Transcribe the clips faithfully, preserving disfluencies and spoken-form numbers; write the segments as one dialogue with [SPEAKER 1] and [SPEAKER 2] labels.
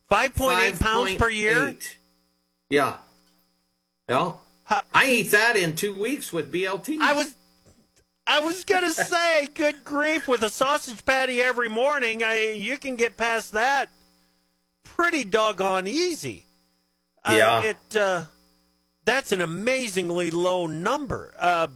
[SPEAKER 1] five point eight pounds per year?
[SPEAKER 2] Yeah. Well,
[SPEAKER 1] How,
[SPEAKER 2] I eat that in two weeks with B L T.
[SPEAKER 1] I was I was going to say, good grief, with a sausage patty every morning, I you can get past that pretty doggone easy.
[SPEAKER 2] Yeah.
[SPEAKER 1] Uh, it, uh, that's an amazingly low number. Uh,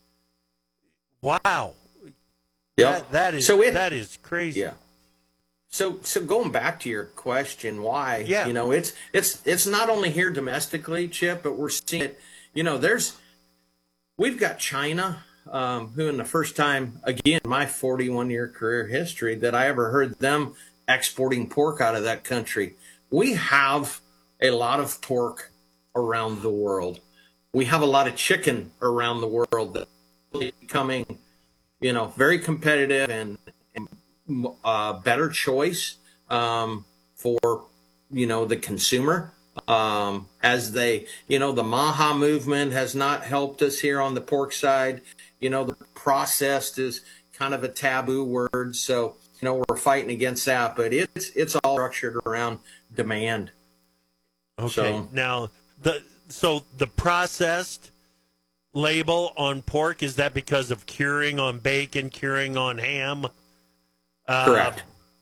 [SPEAKER 1] wow.
[SPEAKER 2] Yeah.
[SPEAKER 1] That, that is
[SPEAKER 2] so it,
[SPEAKER 1] that is crazy.
[SPEAKER 2] Yeah. So so going back to your question, why?
[SPEAKER 1] Yeah.
[SPEAKER 2] You know, it's it's it's not only here domestically, Chip, but we're seeing it. You know, there's we've got China, um, who in the first time again, my forty-one year career history that I ever heard them exporting pork out of that country. We have a lot of pork around the world. We have a lot of chicken around the world that is becoming, you know, very competitive and, and uh, better choice um, for, you know, the consumer. Um, as they, you know, the Maha movement has not helped us here on the pork side. You know, the processed is kind of a taboo word. So, you know, we're fighting against that, but it's, it's all structured around demand.
[SPEAKER 1] Okay.
[SPEAKER 2] So,
[SPEAKER 1] now, the so the processed label on pork, is that because of curing on bacon, curing on ham? Uh,
[SPEAKER 2] correct.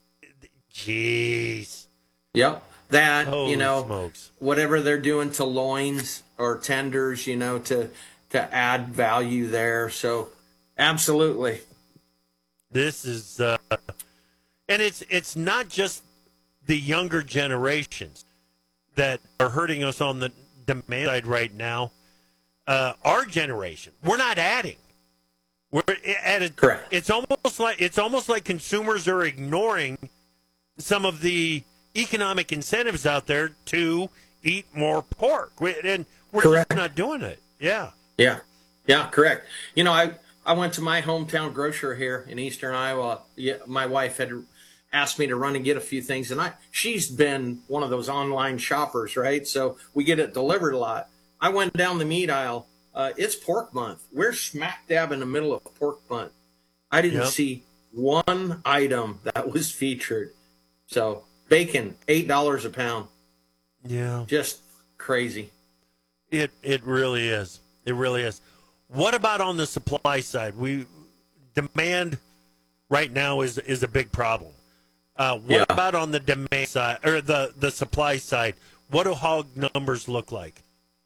[SPEAKER 1] Jeez.
[SPEAKER 2] Yep. That,
[SPEAKER 1] Holy
[SPEAKER 2] you know,
[SPEAKER 1] smokes.
[SPEAKER 2] whatever they're doing to loins or tenders, you know, to to add value there. So, absolutely.
[SPEAKER 1] This is, uh, and it's it's not just the younger generations that are hurting us on the demand side right now. Uh, our generation, we're not adding. We're at a,
[SPEAKER 2] Correct.
[SPEAKER 1] It's almost like it's almost like consumers are ignoring some of the economic incentives out there to eat more pork, we, and we're
[SPEAKER 2] Correct.
[SPEAKER 1] just not doing it. Yeah.
[SPEAKER 2] Yeah. Yeah, correct. You know, I, I went to my hometown grocer here in eastern Iowa. Yeah, my wife had asked me to run and get a few things, and I she's been one of those online shoppers, right? So we get it delivered a lot. I went down the meat aisle. Uh, it's pork month. We're smack dab in the middle of pork month. I didn't
[SPEAKER 1] Yep.
[SPEAKER 2] see one item that was featured. So bacon, eight dollars a pound.
[SPEAKER 1] Yeah.
[SPEAKER 2] Just crazy.
[SPEAKER 1] It it really is. It really is. What about on the supply side? We demand right now is is a big problem. Uh, what
[SPEAKER 2] Yeah.
[SPEAKER 1] about on the demand side or the the supply side? What do hog numbers look like?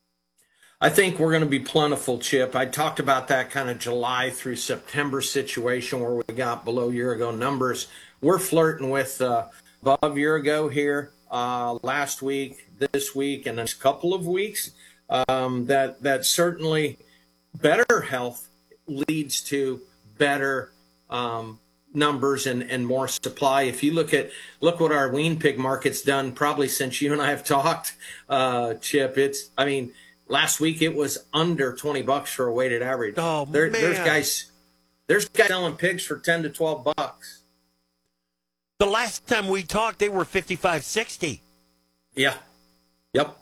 [SPEAKER 2] I think we're going to be plentiful, Chip. I talked about that kind of July through September situation where we got below year ago numbers. We're flirting with uh, above year ago here uh, last week, this week, and a couple of weeks. Um, that that certainly better health leads to better um, numbers and, and more supply. If you look at look what our wean pig market's done, probably since you and I have talked, uh, Chip. It's I mean. Last week it was under twenty bucks for a weighted average.
[SPEAKER 1] Oh,
[SPEAKER 2] there,
[SPEAKER 1] man.
[SPEAKER 2] There's guys, there's guys selling pigs for ten to twelve bucks.
[SPEAKER 1] The last time we talked, they were fifty-five, sixty.
[SPEAKER 2] Yeah. Yep.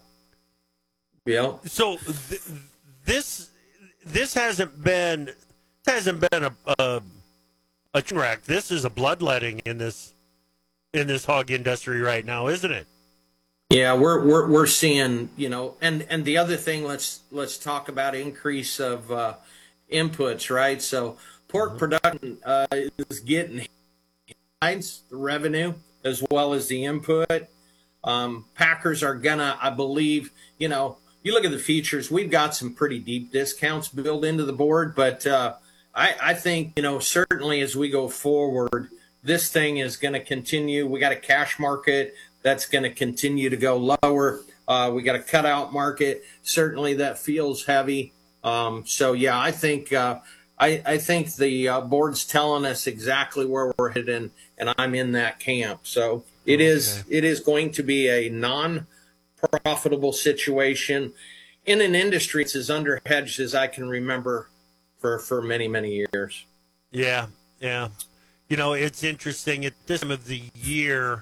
[SPEAKER 2] Yeah.
[SPEAKER 1] So th- this this hasn't been hasn't been a a, a train wreck. This is a bloodletting in this in this hog industry right now, isn't it?
[SPEAKER 2] Yeah, we're we're we're seeing, you know, and and the other thing, let's let's talk about increase of uh, inputs, right? So pork mm-hmm. production uh, is getting the revenue as well as the input. Um, Packers are gonna, I believe, you know, you look at the features, we've got some pretty deep discounts built into the board, but uh, I I think, you know, certainly as we go forward, this thing is going to continue. We got a cash market that's going to continue to go lower. Uh, we got a cutout market. Certainly that feels heavy. Um, so, yeah, I think uh, I, I think the uh, board's telling us exactly where we're headed, and I'm in that camp. So it okay. is it is going to be a non-profitable situation in an industry that's as underhedged as I can remember for, for many, many years.
[SPEAKER 1] Yeah, yeah. You know, it's interesting. At this time of the year,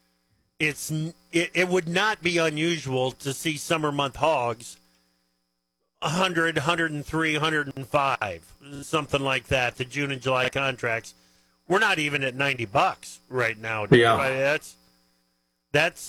[SPEAKER 1] it's it, it would not be unusual to see summer month hogs one hundred, one oh three, one oh five, something like that. The June and July contracts. We're not even at ninety bucks right now.
[SPEAKER 2] Yeah.
[SPEAKER 1] Right? That's that's